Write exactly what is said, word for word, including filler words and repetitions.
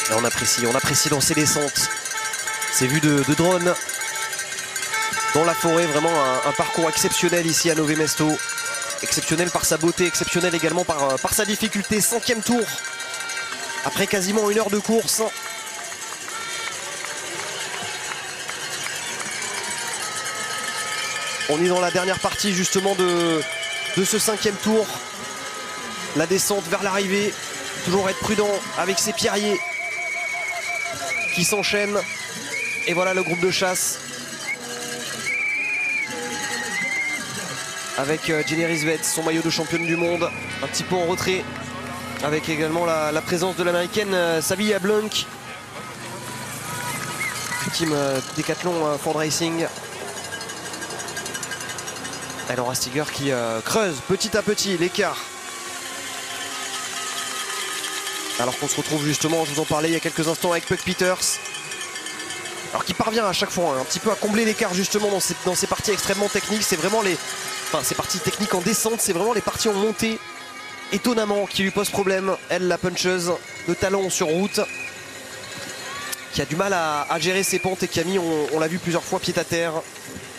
Et on apprécie, on apprécie dans ces descentes. Ces vues de, de drone dans la forêt, vraiment un, un parcours exceptionnel ici à Nové Mesto. Exceptionnel par sa beauté, exceptionnel également par, par sa difficulté. Cinquième tour, après quasiment une heure de course. On est dans la dernière partie justement de, de ce cinquième tour. La descente vers l'arrivée. Toujours être prudent avec ces pierriers qui s'enchaînent. Et voilà le groupe de chasse. Avec Jenny Rissved, son maillot de championne du monde, un petit peu en retrait. Avec également la, la présence de l'américaine Sabia Blunk. Du team Decathlon Ford Racing. Et Laura Stiger qui euh, creuse petit à petit l'écart. Alors qu'on se retrouve justement, je vous en parlais il y a quelques instants, avec Puck Peters. Alors qui parvient à chaque fois hein, un petit peu à combler l'écart justement dans ces, dans ces parties extrêmement techniques. C'est vraiment les... Enfin, ces parties techniques en descente, c'est vraiment les parties en montée, étonnamment, qui lui posent problème. Elle, la puncheuse de talon sur route, qui a du mal à, à gérer ses pentes et qui a mis, on, on l'a vu plusieurs fois, pied à terre.